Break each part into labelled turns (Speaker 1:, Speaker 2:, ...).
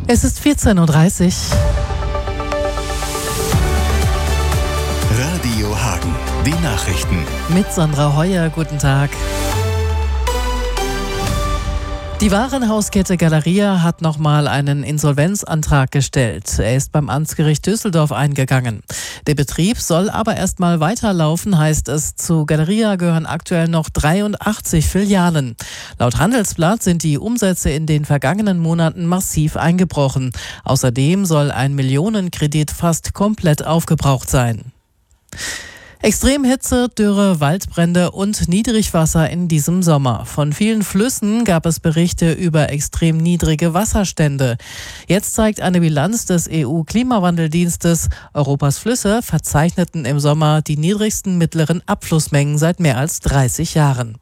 Speaker 1: Es ist 14:30 Uhr.
Speaker 2: Radio Hagen, die Nachrichten.
Speaker 1: Mit Sandra Heuer, guten Tag. Die Warenhauskette Galeria hat nochmal einen Insolvenzantrag gestellt. Er ist beim Amtsgericht Düsseldorf eingegangen. Der Betrieb soll aber erst mal weiterlaufen, heißt es. Zu Galeria gehören aktuell noch 83 Filialen. Laut Handelsblatt sind die Umsätze in den vergangenen Monaten massiv eingebrochen. Außerdem soll ein Millionenkredit fast komplett aufgebraucht sein. Extremhitze, Dürre, Waldbrände und Niedrigwasser in diesem Sommer. Von vielen Flüssen gab es Berichte über extrem niedrige Wasserstände. Jetzt zeigt eine Bilanz des EU-Klimawandeldienstes, Europas Flüsse verzeichneten im Sommer die niedrigsten mittleren Abflussmengen seit mehr als 30 Jahren.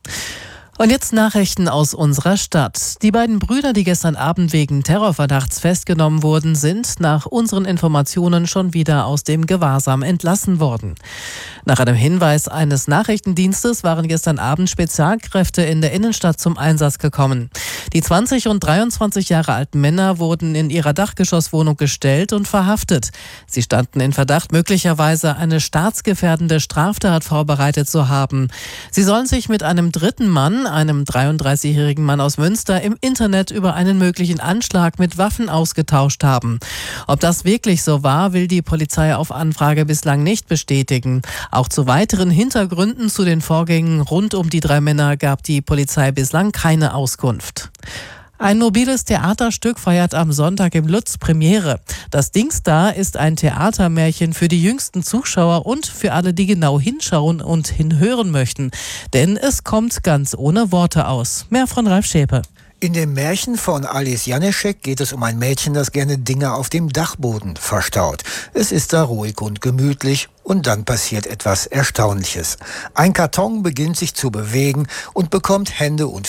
Speaker 1: Und jetzt Nachrichten aus unserer Stadt. Die beiden Brüder, die gestern Abend wegen Terrorverdachts festgenommen wurden, sind nach unseren Informationen schon wieder aus dem Gewahrsam entlassen worden. Nach einem Hinweis eines Nachrichtendienstes waren gestern Abend Spezialkräfte in der Innenstadt zum Einsatz gekommen. Die 20 und 23 Jahre alten Männer wurden in ihrer Dachgeschosswohnung gestellt und verhaftet. Sie standen in Verdacht, möglicherweise eine staatsgefährdende Straftat vorbereitet zu haben. Sie sollen sich mit einem dritten Mann, einem 33-jährigen Mann aus Münster, im Internet über einen möglichen Anschlag mit Waffen ausgetauscht haben. Ob das wirklich so war, will die Polizei auf Anfrage bislang nicht bestätigen. Auch zu weiteren Hintergründen zu den Vorgängen rund um die drei Männer gab die Polizei bislang keine Auskunft. Ein mobiles Theaterstück feiert am Sonntag im Lutz Premiere. Das Dingsda ist ein Theatermärchen für die jüngsten Zuschauer und für alle, die genau hinschauen und hinhören möchten. Denn es kommt ganz ohne Worte aus. Mehr von Ralf Schäpe.
Speaker 3: In dem Märchen von Alice Janeschek geht es um ein Mädchen, das gerne Dinge auf dem Dachboden verstaut. Es ist da ruhig und gemütlich und dann passiert etwas Erstaunliches. Ein Karton beginnt sich zu bewegen und bekommt Hände und